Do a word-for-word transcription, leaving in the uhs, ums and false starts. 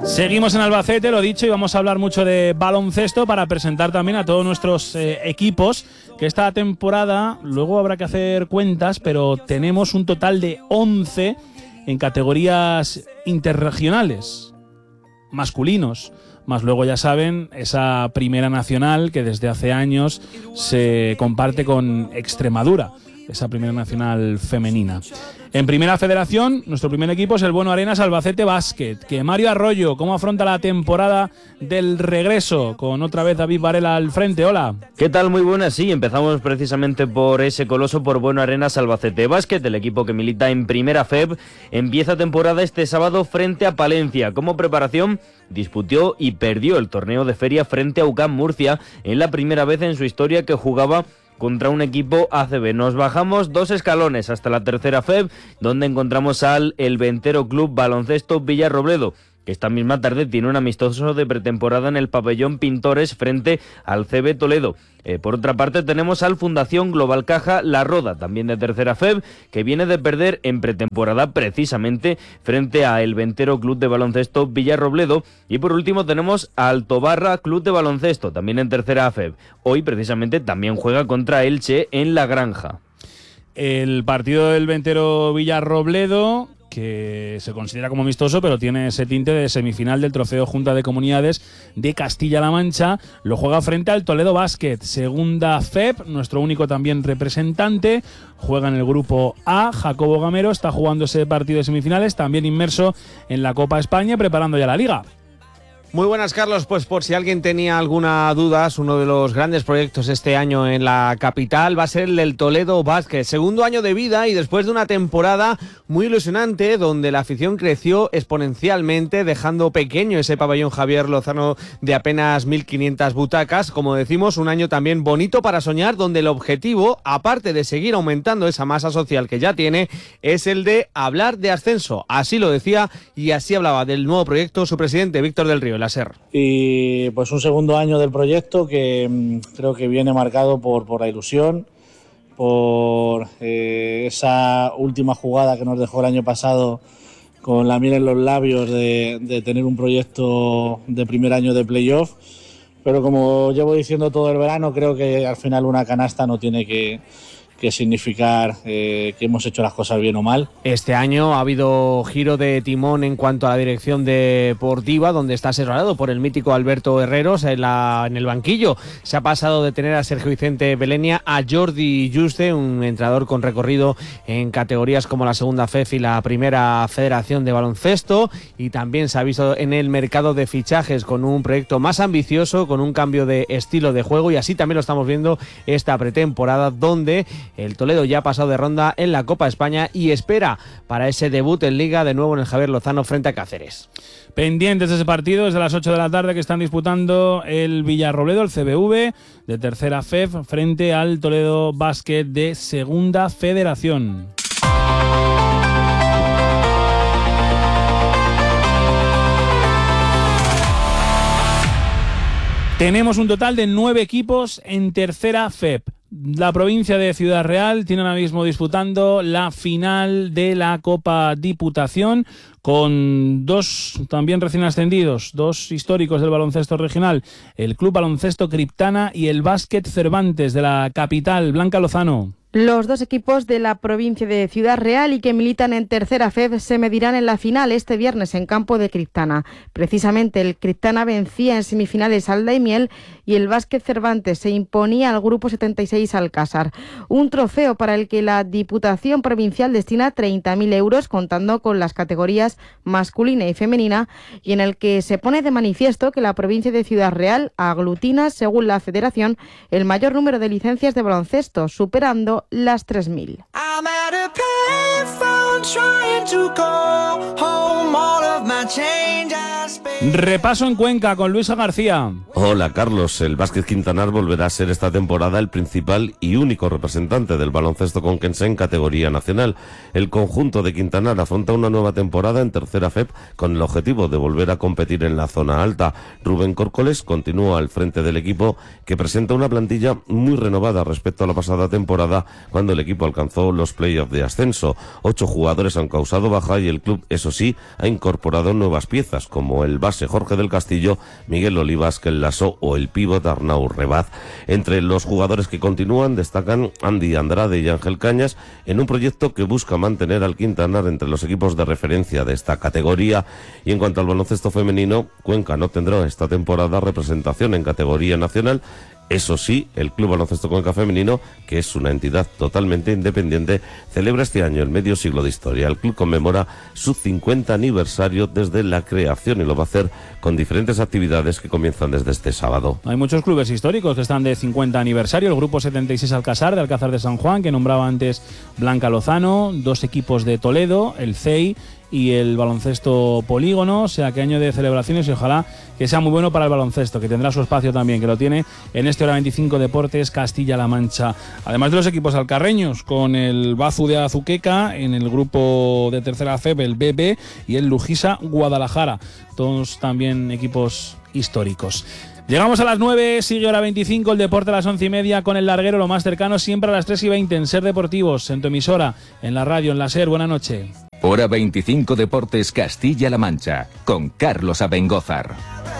Seguimos en Albacete, lo dicho, y vamos a hablar mucho de baloncesto para presentar también a todos nuestros eh, equipos, que esta temporada, luego habrá que hacer cuentas, pero tenemos un total de once en categorías interregionales, masculinos, más luego ya saben, esa primera nacional que desde hace años se comparte con Extremadura, esa primera nacional femenina. En primera federación, nuestro primer equipo es el Bueno Arenas Albacete Basket. Que Mario Arroyo, ¿cómo afronta la temporada del regreso? Con otra vez David Varela al frente. Hola. ¿Qué tal? Muy buenas. Sí, empezamos precisamente por ese coloso, por Bueno Arenas Albacete Basket, el equipo que milita en primera F E B. Empieza temporada este sábado frente a Palencia. Como preparación, disputó y perdió el torneo de feria frente a U C A M Murcia en la primera vez en su historia que jugaba contra un equipo A C B. Nos bajamos dos escalones hasta la tercera F E B, donde encontramos al El Ventero Club Baloncesto Villarrobledo, que esta misma tarde tiene un amistoso de pretemporada en el pabellón Pintores frente al C B Toledo. Eh, por otra parte tenemos al Fundación Global Caja La Roda, también de tercera F E B, que viene de perder en pretemporada precisamente frente a El Ventero Club de Baloncesto Villarrobledo. Y por último tenemos al Tobarra Club de Baloncesto, también en tercera F E B. Hoy precisamente también juega contra Elche en La Granja. El partido del Ventero Villarrobledo, que se considera como amistoso, pero tiene ese tinte de semifinal del Trofeo Junta de Comunidades de Castilla-La Mancha, lo juega frente al Toledo Basket, segunda F E B, nuestro único también representante, juega en el grupo A. Jacobo Gamero está jugando ese partido de semifinales, también inmerso en la Copa España, preparando ya la Liga. Muy buenas, Carlos. Pues por si alguien tenía alguna duda, uno de los grandes proyectos este año en la capital va a ser el del Toledo Basket. Segundo año de vida y después de una temporada muy ilusionante donde la afición creció exponencialmente, dejando pequeño ese pabellón Javier Lozano de apenas mil quinientas butacas. Como decimos, un año también bonito para soñar, donde el objetivo, aparte de seguir aumentando esa masa social que ya tiene, es el de hablar de ascenso. Así lo decía y así hablaba del nuevo proyecto su presidente, Víctor del Río. Ser. Y pues un segundo año del proyecto que mmm, creo que viene marcado por, por la ilusión, por eh, esa última jugada que nos dejó el año pasado con la miel en los labios de, de tener un proyecto de primer año de playoff, pero como llevo diciendo todo el verano, creo que al final una canasta no tiene que que significar eh, que hemos hecho las cosas bien o mal. Este año ha habido giro de timón en cuanto a la dirección deportiva, donde está asesorado por el mítico Alberto Herreros en, la, en el banquillo. Se ha pasado de tener a Sergio Vicente Belenia a Jordi Juste, un entrenador con recorrido en categorías como la segunda F E F y la primera Federación de Baloncesto, y también se ha visto en el mercado de fichajes con un proyecto más ambicioso, con un cambio de estilo de juego, y así también lo estamos viendo esta pretemporada, donde el Toledo ya ha pasado de ronda en la Copa España y espera para ese debut en Liga de nuevo en el Javier Lozano frente a Cáceres. Pendientes de ese partido desde las ocho de la tarde que están disputando el Villarrobledo, el C B V de tercera F E F frente al Toledo Basket de segunda Federación. Tenemos un total de nueve equipos en tercera F E P. La provincia de Ciudad Real tiene ahora mismo disputando la final de la Copa Diputación con dos también recién ascendidos, dos históricos del baloncesto regional, el Club Baloncesto Criptana y el Básquet Cervantes de la capital. Blanca Lozano. Los dos equipos de la provincia de Ciudad Real y que militan en tercera F E B se medirán en la final este viernes en campo de Criptana. Precisamente el Criptana vencía en semifinales al Daimiel y el Básquet Cervantes se imponía al Grupo setenta y seis Alcázar. Un trofeo para el que la Diputación Provincial destina treinta mil euros, contando con las categorías masculina y femenina, y en el que se pone de manifiesto que la provincia de Ciudad Real aglutina, según la Federación, el mayor número de licencias de baloncesto, superando las tres mil. Repaso en Cuenca con Luisa García. Hola Carlos, el Básquet Quintanar volverá a ser esta temporada el principal y único representante del baloncesto conquense en categoría nacional. El conjunto de Quintanar afronta una nueva temporada en tercera F E P con el objetivo de volver a competir en la zona alta. Rubén Córcoles continúa al frente del equipo, que presenta una plantilla muy renovada respecto a la pasada temporada, cuando el equipo alcanzó los playoffs de ascenso. Ocho jugadores han causado baja y el club, eso sí, ha incorporado nuevas piezas, como el básquet base Jorge del Castillo, Miguel Olivas, Kel Lasso o el pívot Arnau Rebaz. Entre los jugadores que continúan destacan Andy Andrade y Ángel Cañas en un proyecto que busca mantener al Quintanar entre los equipos de referencia de esta categoría. Y en cuanto al baloncesto femenino, Cuenca no tendrá esta temporada representación en categoría nacional. Eso sí, el Club Baloncesto Cuenca Femenino, que es una entidad totalmente independiente, celebra este año el medio siglo de historia. El club conmemora su cincuenta aniversario desde la creación y lo va a hacer con diferentes actividades que comienzan desde este sábado. Hay muchos clubes históricos que están de cincuenta aniversario. El Grupo setenta y seis Alcázar de Alcázar de San Juan, que nombraba antes Blanca Lozano, dos equipos de Toledo, el C E I y el baloncesto Polígono. O sea, que año de celebraciones y ojalá que sea muy bueno para el baloncesto, que tendrá su espacio también, que lo tiene en este Hora veinticinco Deportes Castilla-La Mancha. Además de los equipos alcarreños, con el Bazu de Azuqueca, en el grupo de tercera F E B, el B B, y el Lujisa Guadalajara. Todos también equipos históricos. Llegamos a las nueve, sigue Hora veinticinco, el deporte a las once y media con el larguero, lo más cercano siempre a las tres y veinte en Ser Deportivos, en tu emisora, en la radio, en la Ser. Buenas noches. Hora veinticinco Deportes Castilla-La Mancha, con Carlos Abengózar.